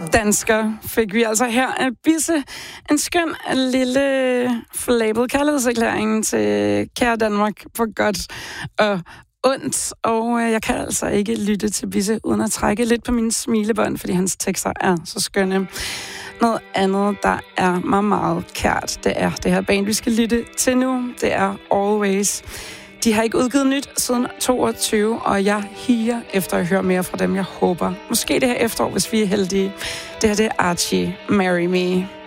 Dansker fik vi altså her af Bisse. En skøn lille flabet kærlighedserklæring til kære Danmark på godt og ondt. Og jeg kan altså ikke lytte til Bisse uden at trække lidt på mine smilebånd, fordi hans tekster er så skønne. Noget andet, der er mig meget kært, det er det her band, vi skal lytte til nu. Det er Always. De har ikke udgivet nyt siden 22, og jeg higer efter at høre mere fra dem, jeg håber. Måske det her efterår, hvis vi er heldige. Det her det er Archie, Marry Me.